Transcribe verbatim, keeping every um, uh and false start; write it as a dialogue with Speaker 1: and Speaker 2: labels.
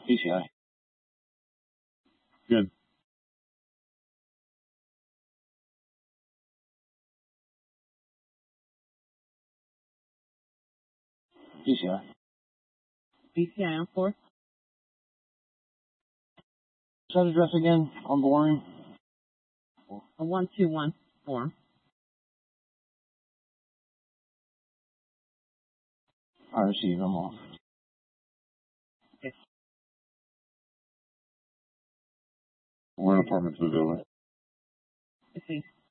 Speaker 1: P C I. Good. P C I.
Speaker 2: B C I on four.
Speaker 1: What's that address again? On boring?
Speaker 2: A one two one four.
Speaker 1: I receive. I'm off.
Speaker 2: Okay.
Speaker 1: We're in apartment two building.
Speaker 2: I see.